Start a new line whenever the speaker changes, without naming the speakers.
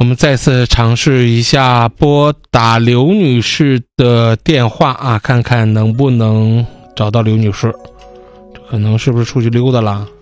我们再次尝试一下拨打刘女士的电话啊，看看能不能找到刘女士。这可能是不是出去溜达了？